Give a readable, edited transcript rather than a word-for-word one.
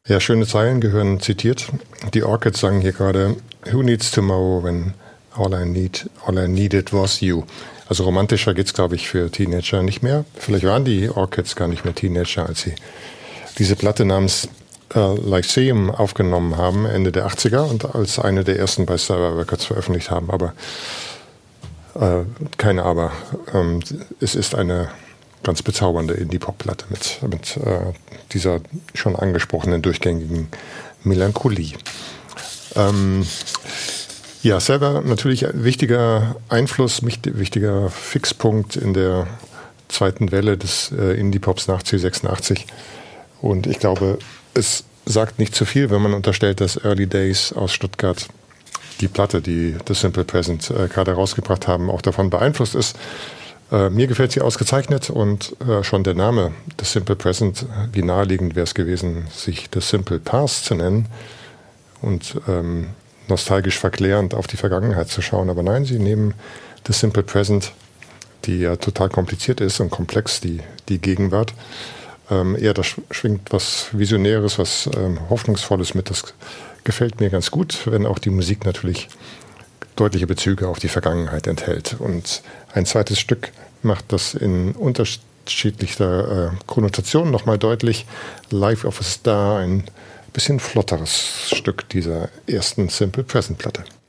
Ja, schöne Zeilen gehören zitiert. Die Orchids sagen hier gerade, "Who needs tomorrow when all I needed was you." Also romantischer geht's, glaube ich, für Teenager nicht mehr. Vielleicht waren die Orchids gar nicht mehr Teenager, als sie diese Platte namens Lyceum aufgenommen haben, Ende der 80er und als eine der ersten bei Sarah Records veröffentlicht haben. Aber keine Aber. Es ist eine ganz bezaubernde Indie-Pop-Platte mit dieser schon angesprochenen durchgängigen Melancholie. Ja, selber natürlich ein wichtiger Einfluss, wichtiger Fixpunkt in der zweiten Welle des Indie-Pops nach C86. Und ich glaube, es sagt nicht zu viel, wenn man unterstellt, dass Early Days aus Stuttgart die Platte, die The Simple Present gerade rausgebracht haben, auch davon beeinflusst ist. Mir gefällt sie ausgezeichnet und schon der Name The Simple Present, wie naheliegend wäre es gewesen, sich The Simple Past zu nennen und nostalgisch verklärend auf die Vergangenheit zu schauen. Aber nein, sie nehmen The Simple Present, die ja total kompliziert ist und komplex, die Gegenwart. Eher da schwingt was Visionäres, was Hoffnungsvolles mit. Das gefällt mir ganz gut, wenn auch die Musik natürlich deutliche Bezüge auf die Vergangenheit enthält. Und ein zweites Stück macht das in unterschiedlicher Konnotation nochmal deutlich. Life of a Star, ein bisschen flotteres Stück dieser ersten Simple Present Platte.